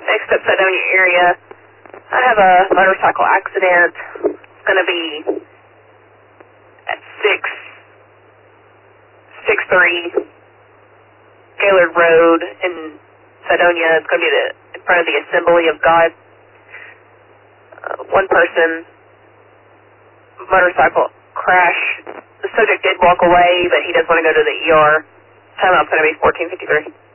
next up Sedonia area. I have a motorcycle accident. It's going to be at 663 Gaylord Road in Sedonia. It's going to be in front of the Assembly of God. One person, motorcycle crash. The subject did walk away, but he does want to go to the ER. Timeout's going to be 14:53.